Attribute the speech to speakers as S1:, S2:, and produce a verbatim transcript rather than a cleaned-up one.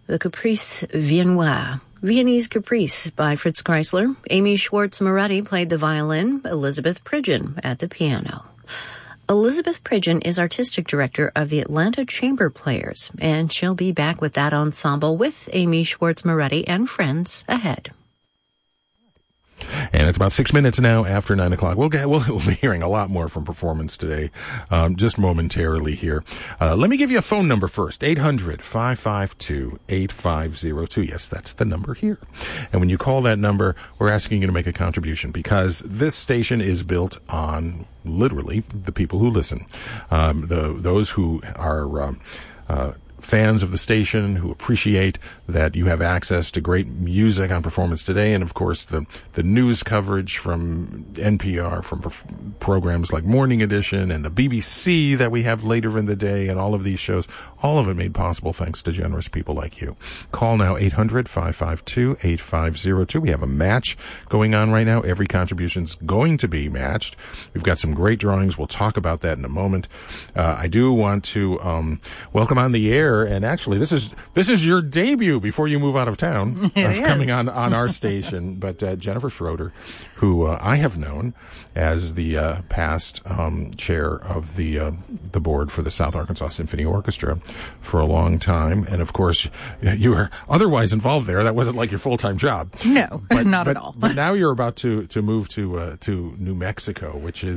S1: the Caprice Viennois. Viennese Caprice by Fritz Kreisler. Amy Schwartz-Moretti played the violin, Elizabeth Pridgeon at the piano. Elizabeth Pridgeon is artistic director of the Atlanta Chamber Players, and she'll be back with that ensemble with Amy Schwartz-Moretti and friends ahead.
S2: And it's about six minutes now after nine o'clock. We'll get, we'll, we'll be hearing a lot more from performance today, um, just momentarily here. Uh, let me give you a phone number first. eight hundred, five five two, eight five zero two. Yes, that's the number here. And when you call that number, we're asking you to make a contribution because this station is built on literally the people who listen. Um, the, those who are, um, uh, fans of the station who appreciate that you have access to great music on Performance Today, and of course the the news coverage from N P R, from perf- programs like Morning Edition and the B B C that we have later in the day, and all of these shows, all of it made possible thanks to generous people like you. Call now, eight hundred, five five two, eight five zero two. We have a match going on right now. Every contribution's going to be matched. We've got some great drawings. We'll talk about that in a moment. Uh, I do want to um, welcome on the air, and actually this is this is your debut before you move out of town, uh, coming on, on our station. But uh, Jennifer Schroeder, who uh, I have known as the uh, past um, chair of the uh, the board for the South Arkansas Symphony Orchestra for a long time, and of course you were otherwise involved there. That wasn't like your full time job.
S3: No,
S2: but,
S3: not
S2: but,
S3: at all.
S2: But now you're about to to move to uh, to New Mexico, which is